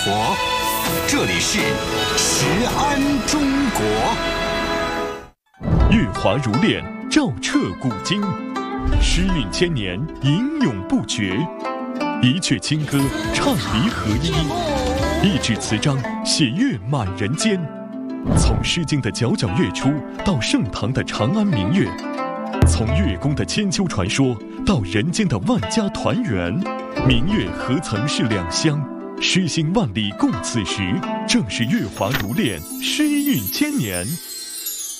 活，这里是食安中国。 月华如练，照彻古今，诗韵千年，吟咏不绝。一阙清歌，唱离合一；一纸词章，写乐满人间。从《诗经》的皎皎月出，到盛唐的长安明月；从乐工的千秋传说，到人间的万家团圆。明月何曾是两乡？诗兴万里共此时。正是月华如练，诗韵千年。